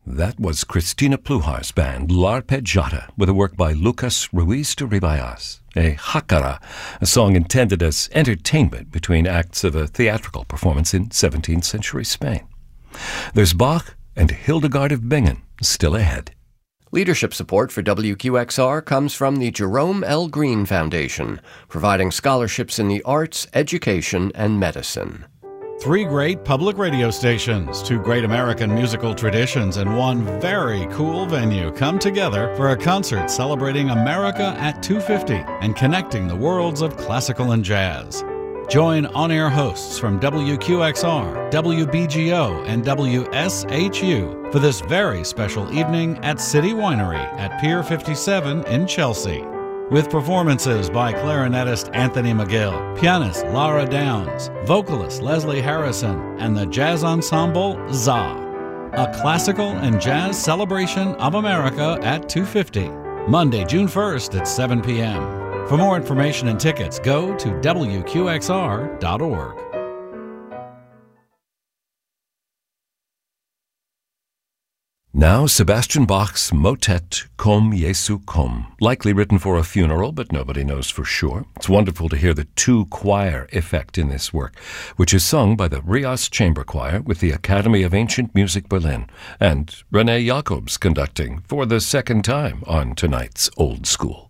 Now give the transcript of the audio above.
That was Cristina Pluhar's band, L'Arpeggiata, with a work by Lucas Ruiz de Ribayas, a jacara, a song intended as entertainment between acts of a theatrical performance in 17th century Spain. There's Bach and Hildegard of Bingen still ahead. Leadership support for WQXR comes from the Jerome L. Green Foundation, providing scholarships in the arts, education, and medicine. 3 great public radio stations, 2 great American musical traditions, and 1 very cool venue come together for a concert celebrating America at 250 and connecting the worlds of classical and jazz. Join on-air hosts from WQXR, WBGO, and WSHU for this very special evening at City Winery at Pier 57 in Chelsea. With performances by clarinetist Anthony McGill, pianist Lara Downs, vocalist Leslie Harrison, and the jazz ensemble ZA. A classical and jazz celebration of America at 250, Monday, June 1st at 7 p.m. For more information and tickets, go to WQXR.org. Now, Sebastian Bach's motet Komm, Jesu, komm, likely written for a funeral, but nobody knows for sure. It's wonderful to hear the 2-choir effect in this work, which is sung by the Rias Chamber Choir with the Academy of Ancient Music Berlin, and René Jacobs conducting for the second time on tonight's Old School.